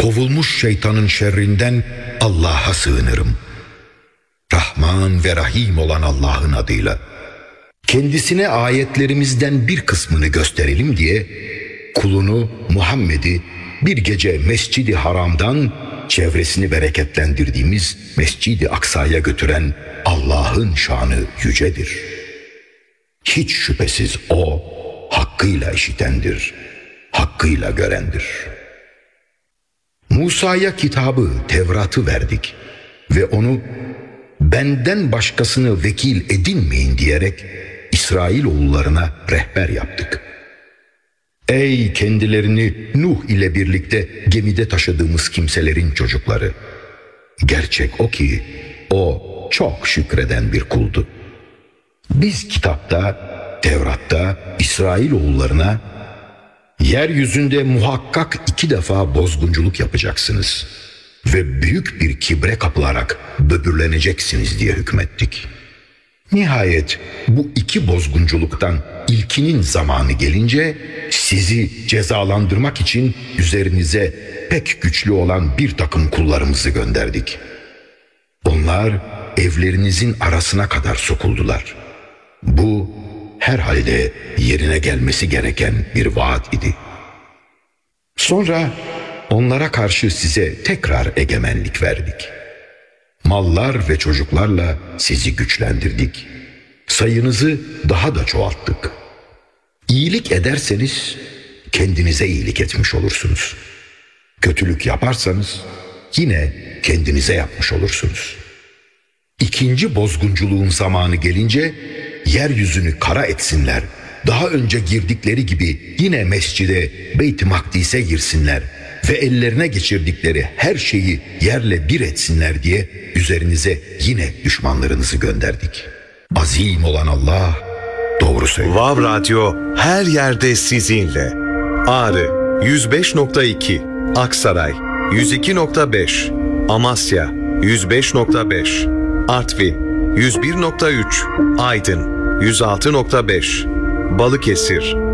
kovulmuş şeytanın şerrinden Allah'a sığınırım. Rahman ve Rahim olan Allah'ın adıyla. Kendisine ayetlerimizden bir kısmını gösterelim diye kulunu Muhammed'i bir gece Mescid-i Haram'dan çevresini bereketlendirdiğimiz Mescid-i Aksa'ya götüren Allah'ın şanı yücedir. Hiç şüphesiz O hakkıyla işitendir, hakkıyla görendir. Musa'ya kitabı, Tevrat'ı verdik ve onu benden başkasını vekil edinmeyin diyerek İsrailoğullarına rehber yaptık. Ey kendilerini Nuh ile birlikte gemide taşıdığımız kimselerin çocukları! Gerçek o ki o çok şükreden bir kuldu. Biz kitapta, Tevrat'ta İsrailoğullarına yeryüzünde muhakkak 2 defa bozgunculuk yapacaksınız ve büyük bir kibre kapılarak böbürleneceksiniz diye hükmettik. Nihayet bu 2 bozgunculuktan ilkinin zamanı gelince sizi cezalandırmak için üzerinize pek güçlü olan bir takım kullarımızı gönderdik. Onlar evlerinizin arasına kadar sokuldular. Bu herhalde yerine gelmesi gereken bir vaat idi. Sonra onlara karşı size tekrar egemenlik verdik. Mallar ve çocuklarla sizi güçlendirdik. Sayınızı daha da çoğalttık. İyilik ederseniz kendinize iyilik etmiş olursunuz. Kötülük yaparsanız yine kendinize yapmış olursunuz. 2. bozgunculuğun zamanı gelince yeryüzünü kara etsinler. Daha önce girdikleri gibi yine mescide, Beyt-i Makdis'e girsinler ve ellerine geçirdikleri her şeyi yerle bir etsinler diye üzerinize yine düşmanlarınızı gönderdik. Azim olan Allah doğru söylüyor. Vav Radyo her yerde sizinle. Ağrı 105.2, Aksaray 102.5, Amasya 105.5, Artvin 101.3, Aydın 106.5, Balıkesir